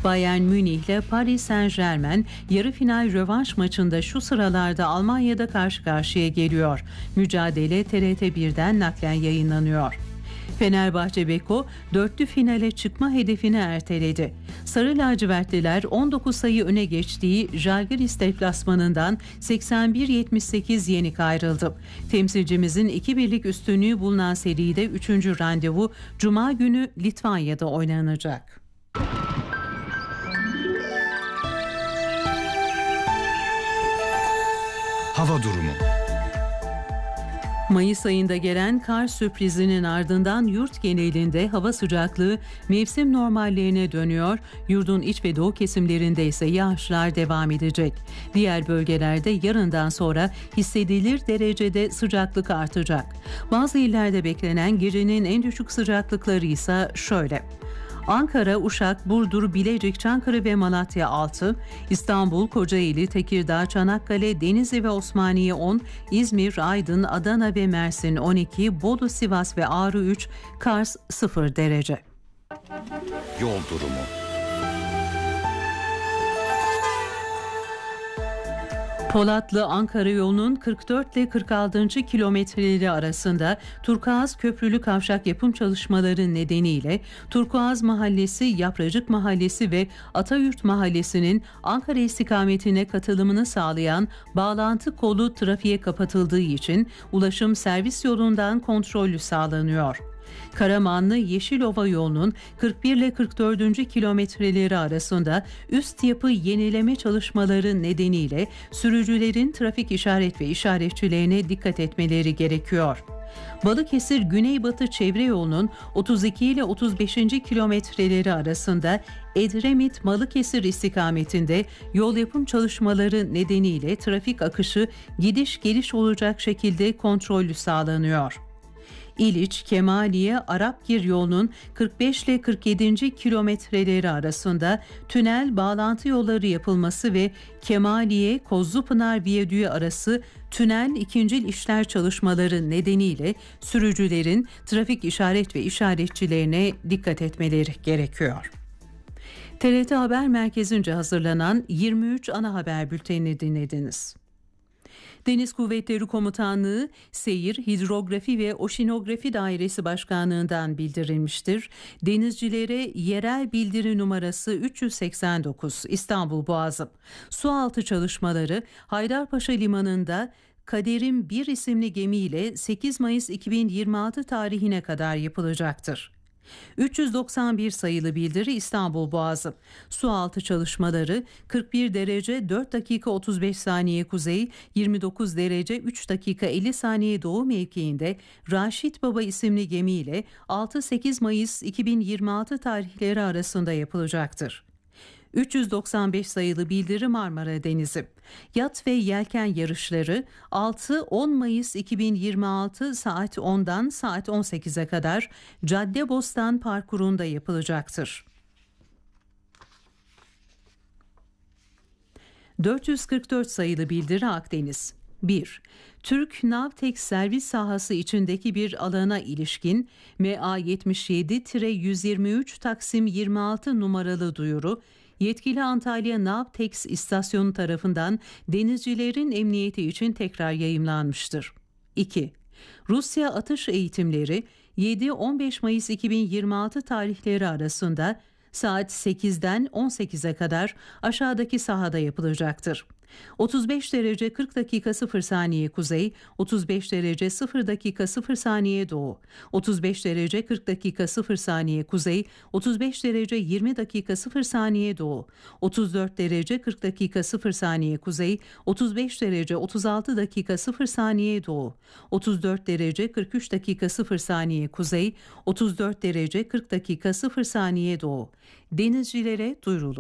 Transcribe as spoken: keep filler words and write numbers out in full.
Bayern Münih ile Paris Saint-Germain yarı final rövanş maçında şu sıralarda Almanya'da karşı karşıya geliyor. Mücadele T R T birden naklen yayınlanıyor. Fenerbahçe Beko dörtlü finale çıkma hedefini erteledi. Sarı lacivertliler on dokuz sayı öne geçtiği Žalgiris deplasmanından seksen bir yetmiş sekiz yenik ayrıldı. Temsilcimizin iki birlik üstünlüğü bulunan seride üçüncü randevu Cuma günü Litvanya'da oynanacak. Hava durumu. Mayıs ayında gelen kar sürprizinin ardından yurt genelinde hava sıcaklığı mevsim normallerine dönüyor. Yurdun iç ve doğu kesimlerinde ise yağışlar devam edecek. Diğer bölgelerde yarından sonra hissedilir derecede sıcaklık artacak. Bazı illerde beklenen gecenin en düşük sıcaklıkları ise şöyle: Ankara, Uşak, Burdur, Bilecik, Çankırı ve Malatya altı, İstanbul, Kocaeli, Tekirdağ, Çanakkale, Denizli ve Osmaniye on, İzmir, Aydın, Adana ve Mersin on iki, Bolu, Sivas ve Ağrı üç, Kars sıfır derece. Yol durumu. Polatlı-Ankara yolunun kırk dört ile kırk altıncı kilometreleri arasında Turkuaz Köprülü Kavşak yapım çalışmaları nedeniyle Turkuaz Mahallesi, Yapracık Mahallesi ve Atayurt Mahallesi'nin Ankara istikametine katılımını sağlayan bağlantı kolu trafiğe kapatıldığı için ulaşım servis yolundan kontrollü sağlanıyor. Karamanlı Yeşilova yolunun kırk bir ile kırk dördüncü kilometreleri arasında üst yapı yenileme çalışmaları nedeniyle sürücülerin trafik işaret ve işaretçilerine dikkat etmeleri gerekiyor. Balıkesir Güneybatı Çevre Yolu'nun otuz iki ile otuz beşinci kilometreleri arasında Edremit-Balıkesir istikametinde yol yapım çalışmaları nedeniyle trafik akışı gidiş geliş olacak şekilde kontrollü sağlanıyor. İliç, Kemaliye, Arapgir yolunun kırk beş ile kırk yedinci kilometreleri arasında tünel bağlantı yolları yapılması ve Kemaliye, Kozlupınar Viyadüğü arası tünel ikincil işler çalışmaları nedeniyle sürücülerin trafik işaret ve işaretçilerine dikkat etmeleri gerekiyor. T R T Haber Merkezi'nce hazırlanan yirmi üç ana haber bültenini dinlediniz. Deniz Kuvvetleri Komutanlığı, Seyir, Hidrografi ve Oşinografi Dairesi Başkanlığı'ndan bildirilmiştir. Denizcilere yerel bildiri numarası üç yüz seksen dokuz İstanbul Boğazı. Sualtı çalışmaları Haydarpaşa Limanı'nda Kaderim bir isimli gemiyle sekiz Mayıs iki bin yirmi altı tarihine kadar yapılacaktır. üç yüz doksan bir sayılı bildiri İstanbul Boğazı. Sualtı çalışmaları kırk bir derece dört dakika otuz beş saniye kuzey, yirmi dokuz derece üç dakika elli saniye doğu mevkiinde Raşit Baba isimli gemiyle altı sekiz Mayıs iki bin yirmi altı tarihleri arasında yapılacaktır. üç yüz doksan beş sayılı bildiri Marmara Denizi. Yat ve yelken yarışları altı on Mayıs iki bin yirmi altı saat ondan saat on sekize kadar Caddebostan parkurunda yapılacaktır. dört yüz kırk dört sayılı bildiri Akdeniz. bir. Türk Navtex servis sahası içindeki bir alana ilişkin M A yetmiş yedi yüz yirmi üç Taksim yirmi altı numaralı duyuru yetkili Antalya Navtex istasyonu tarafından denizcilerin emniyeti için tekrar yayımlanmıştır. iki. Rusya atış eğitimleri yedi on beş Mayıs iki bin yirmi altı tarihleri arasında saat sekizden on sekize kadar aşağıdaki sahada yapılacaktır. otuz beş derece kırk dakika sıfır saniye kuzey, otuz beş derece sıfır dakika sıfır saniye doğu, otuz beş derece kırk dakika sıfır saniye kuzey, otuz beş derece yirmi dakika sıfır saniye doğu, otuz dört derece kırk dakika sıfır saniye kuzey, otuz beş derece otuz altı dakika sıfır saniye doğu, otuz dört derece kırk üç dakika sıfır saniye kuzey, otuz dört derece kırk dakika sıfır saniye doğu. Denizcilere duyurulur.